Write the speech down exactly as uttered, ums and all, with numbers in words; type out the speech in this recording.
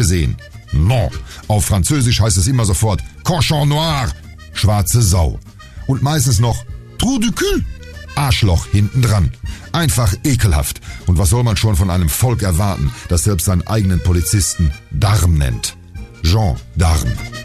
gesehen? Non. Auf Französisch heißt es immer sofort Cochon noir, schwarze Sau. Und meistens noch Trou du cul, Arschloch hinten dran. Einfach ekelhaft. Und was soll man schon von einem Volk erwarten, das selbst seinen eigenen Polizisten Darm nennt? Jean Darm.